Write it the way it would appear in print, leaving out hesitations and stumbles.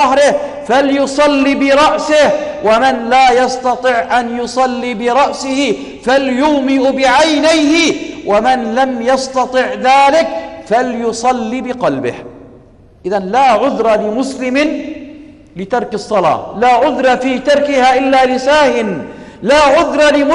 بظهره فليصلي برأسه، ومن لا يستطع أن يصلي برأسه فليومئ بعينيه، ومن لم يستطع ذلك فليصلي بقلبه. إذن لا عذر لمسلم لترك الصلاة، لا عذر في تركها إلا لساه، لا عذر لمسلم